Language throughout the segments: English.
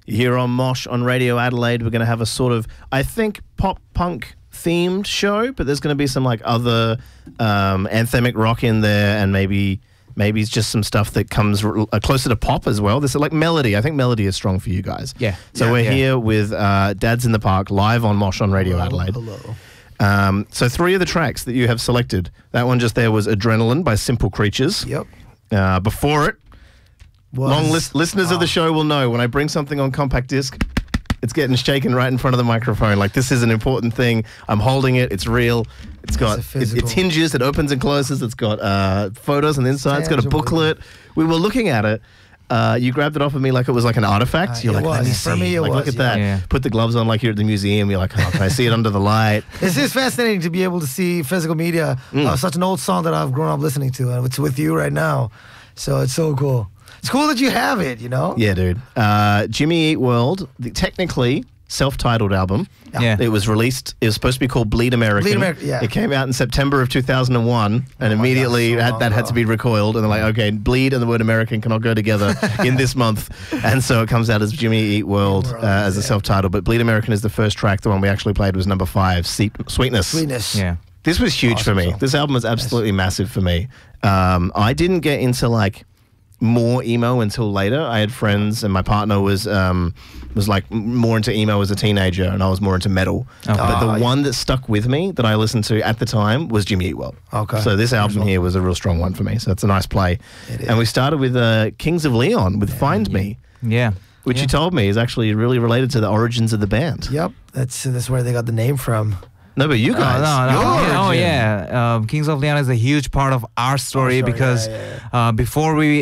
Here on Mosh on Radio Adelaide, we're going to have a sort of, I think, pop-punk themed show, but there's going to be some like other anthemic rock in there, and maybe it's just some stuff that comes closer to pop as well. This is like melody. I think melody is strong for you guys. Yeah. So we're here with Dads in the Park live on Mosh on Radio Adelaide. Hello. So 3 of the tracks that you have selected, that one just there was Adrenaline by Simple Creatures. Yep. Before it, listeners of the show will know when I bring something on compact disc, it's getting shaken right in front of the microphone. Like, this is an important thing. I'm holding it. It's real. It's hinges. It opens and closes. It's got photos on the inside. It's got a booklet. We were looking at it. You grabbed it off of me like it was like an artifact. You're like, let me see. For me, look at that. Yeah. Put the gloves on like you're at the museum. You're like, oh, can I see it under the light? It's just fascinating to be able to see physical media of such an old song that I've grown up listening to, and it's with you right now. So it's so cool. It's cool that you have it, you know? Yeah, dude. Jimmy Eat World, technically self-titled album. Yeah. It was released, it was supposed to be called Bleed American. Bleed American, yeah. It came out in September of 2001, and immediately God, so that had to be recoiled, and they're like, okay, Bleed and the word American cannot go together in this month. And so it comes out as Jimmy Eat World as a self-titled, but Bleed American is the first track. The one we actually played was number 5, Sweetness. Sweetness. Yeah. This was huge for me. Song. This album was absolutely massive for me. I didn't get into like more emo until later. I had friends, and my partner was like more into emo as a teenager, and I was more into metal. Okay. But the one that stuck with me that I listened to at the time was Jimmy Eat World. Okay. So this album here was a real strong one for me. So it's a nice play. It is. And we started with Kings of Leon with Find Me, Yeah. which you told me is actually really related to the origins of the band. Yep. That's where they got the name from. No, but you guys. Oh, yeah. Kings of Leon is a huge part of our story because before we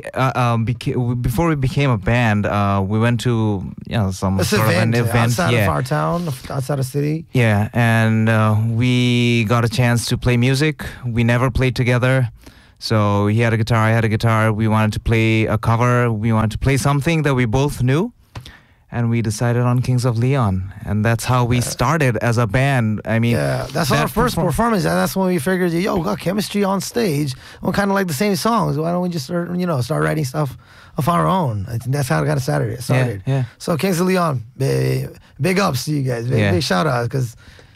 became a band, we went to some sort of an event outside of our town, outside of city. Yeah, and we got a chance to play music. We never played together. So he had a guitar, I had a guitar. We wanted to play a cover. We wanted to play something that we both knew. And we decided on Kings of Leon. And that's how we started as a band. I mean, that's our first performance. And that's when we figured, we got chemistry on stage. We're kind of like the same songs. Why don't we just start writing stuff of our own? I think that's how it got started. Yeah. So Kings of Leon, big ups to you guys. Big shout out, because,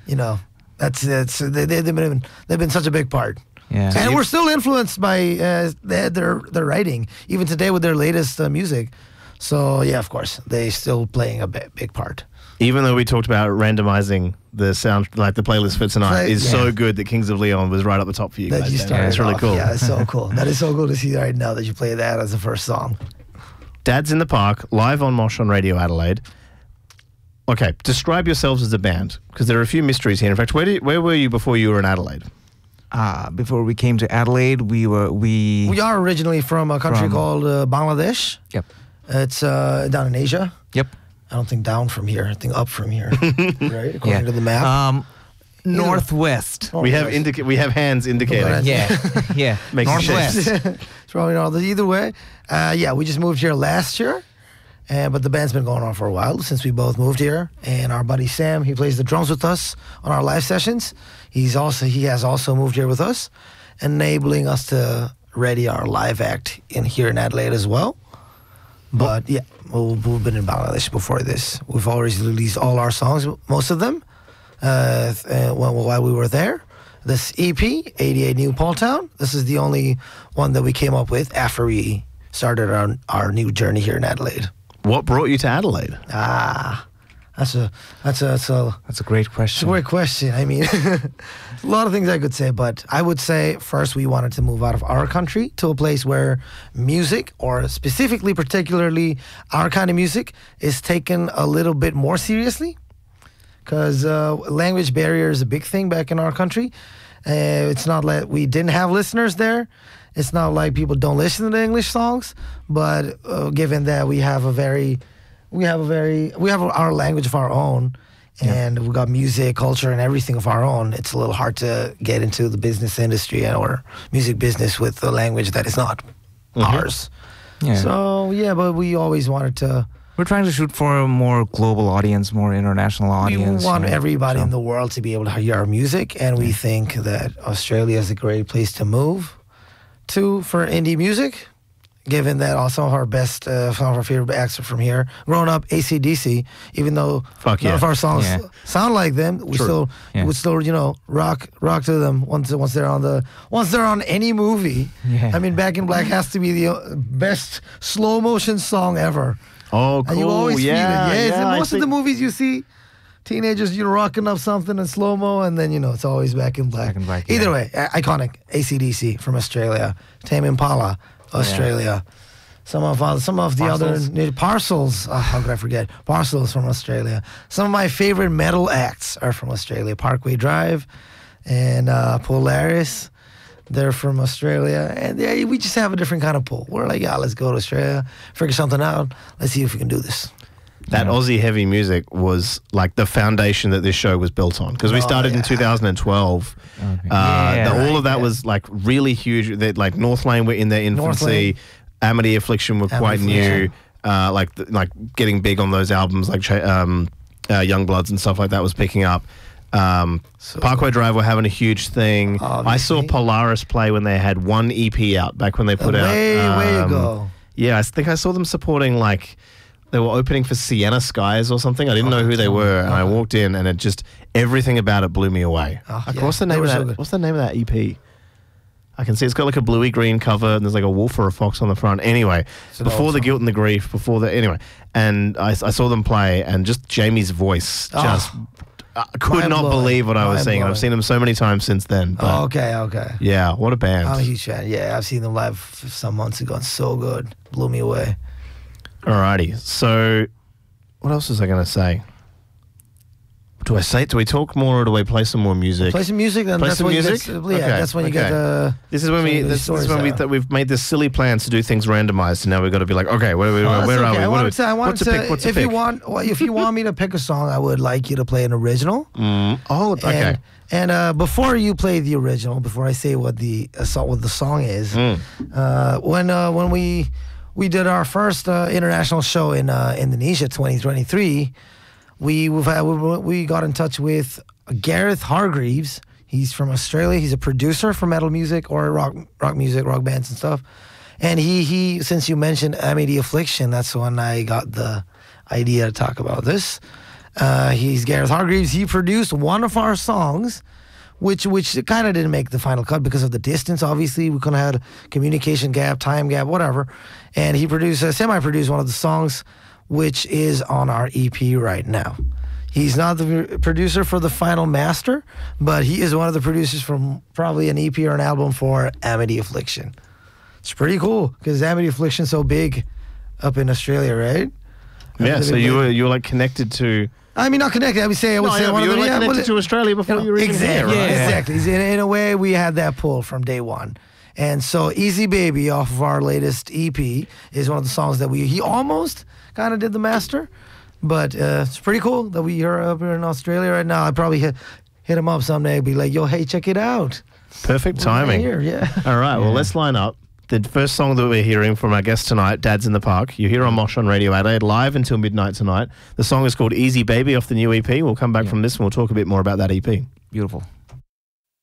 they've been such a big part. Yeah. And we're still influenced by their writing, even today with their latest music. So, yeah, of course, they still playing a big part. Even though we talked about randomizing the sound, like the playlist for tonight, is so good that Kings of Leon was right up the top for you that guys. You started It's really off. cool. Yeah, it's so cool. That is so cool to see right now that you play that as the first song. Dads in the Park, live on Mosh on Radio Adelaide. Okay, describe yourselves as a band, because there are a few mysteries here. In fact, where were you before you were in Adelaide? Before we came to Adelaide, we are originally from a country called Bangladesh. Yep. It's down in Asia. Yep. I don't think down from here. I think up from here. Right? According to the map. Northwest. We have hands indicating. Yeah. Northwest. It's probably not either way. We just moved here last year. But the band's been going on for a while since we both moved here. And our buddy Sam, he plays the drums with us on our live sessions. He has also moved here with us, enabling us to ready our live act here in Adelaide as well. But we've been in Bangladesh before this. We've already released all our songs, most of them, while we were there. This EP, 88 New Paul Town, this is the only one that we came up with after we started our new journey here in Adelaide. What brought you to Adelaide? That's a great question. It's a great question. I mean, a lot of things I could say, but I would say first we wanted to move out of our country to a place where music, or specifically, particularly our kind of music, is taken a little bit more seriously. Because language barrier is a big thing back in our country. It's not like we didn't have listeners there. It's not like people don't listen to English songs, but given that we have our language of our own, and we got music, culture, and everything of our own, it's a little hard to get into the business industry or music business with a language that is not ours. Yeah. So, but we always wanted to... We're trying to shoot for a more global audience, more international audience. We want everybody in the world to be able to hear our music, and we think that Australia is a great place to move to for indie music, given that some of our best, some of our favorite acts are from here. Growing up, AC/DC, even though none of our songs sound like them, we still would still rock to them once they're on any movie. Yeah. I mean, Back in Black has to be the best slow motion song ever. Oh, cool. And you always feel it. Yeah, most of the movies you see, teenagers, rocking up something in slow-mo, and then, it's always Back in Black. Either way, iconic. AC/DC from Australia. Tame Impala, Australia. Some of the other Parcels. Oh, how could I forget? Parcels from Australia. Some of my favorite metal acts are from Australia. Parkway Drive and Polaris. They're from Australia. And we just have a different kind of pull. We're like, let's go to Australia, figure something out. Let's see if we can do this. That Aussie heavy music was like the foundation that this show was built on, because we started in 2012. All of that was like really huge. Like North Lane were in their infancy. Amity Affliction were quite new. Like getting big on those albums, like Youngbloods and stuff like that was picking up. Parkway Drive were having a huge thing. Obviously. I saw Polaris play when they had one EP out back when they put out. Way ago. Yeah, I think I saw them supporting they were opening for Sienna Skies or something. I didn't know who they were, and I walked in, and everything about it blew me away. What's the name of that? What's the name of that EP? I can see it's got like a bluey green cover, and there's like a wolf or a fox on the front. Anyway, before the Guilt and the Grief, and I saw them play, and just Jamie's voice I could not believe what I was seeing. I've seen them so many times since then. But okay. Yeah, what a band. I'm a huge fan. Yeah, I've seen them live some months ago. It's so good. Blew me away. Alrighty, so what else was I going to say? Do we talk more, or do we play some more music? Play some music, then that's when you get the... This is when we've made this silly plans to do things randomized, and now we've got to be like, okay, where are we? If you want me to pick a song, I would like you to play an original. Okay. And before you play the original, before I say what the song is, when we did our first international show in Indonesia, 2023. We got in touch with Gareth Hargreaves. He's from Australia. He's a producer for metal music or rock music, rock bands and stuff. And he since you mentioned Amity Affliction, that's when I got the idea to talk about this. He's Gareth Hargreaves. He produced one of our songs, which kind of didn't make the final cut because of the distance. Obviously, we couldn't have a communication gap, time gap, whatever. And he semi-produced one of the songs, which is on our EP right now. He's not the producer for the final master, but he is one of the producers from probably an EP or an album for Amity Affliction. It's pretty cool because Amity Affliction's so big up in Australia, right? Yeah, so you were like connected to... I mean, not connected. I would say one of them. You were connected to Australia before you were even there, right? Exactly. In a way, we had that pull from day one. And so Easy Baby off of our latest EP is one of the songs that he almost kind of did the master. But it's pretty cool that we are up here in Australia right now. I'd probably hit him up someday and be like, yo, hey, check it out. Perfect timing. Here, yeah. All right, well, let's line up. The first song that we're hearing from our guest tonight, Dad's in the Park. You hear on Mosh on Radio Adelaide live until midnight tonight. The song is called Easy Baby off the new EP. We'll come back from this and we'll talk a bit more about that EP. Beautiful.